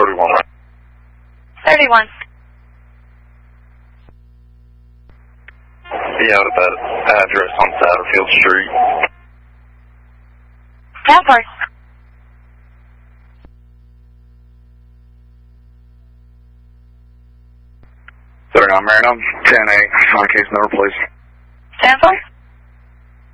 31. 31. Be out at that address on Satterfield Street. 10-4. Sorry, I'm Marino. 10-8. On case number, please. 10-4.